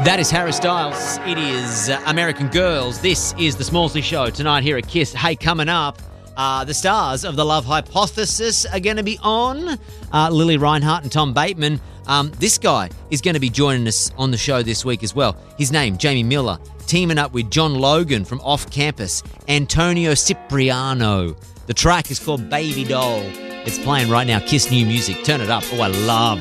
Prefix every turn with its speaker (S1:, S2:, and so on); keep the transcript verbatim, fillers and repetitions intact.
S1: That is Harry Styles. It is uh, American Girls. This is the Smallsy Show tonight here at KISS. Hey, coming up, uh, the stars of The Love Hypothesis are going to be on. Uh, Lily Reinhart and Tom Bateman. Um, this guy is going to be joining us on the show this week as well. His name, Jamie Miller, teaming up with John Logan from Off Campus, Antonio Cipriano. The track is called Baby Doll. It's playing right now. KISS New Music. Turn it up. Oh, I love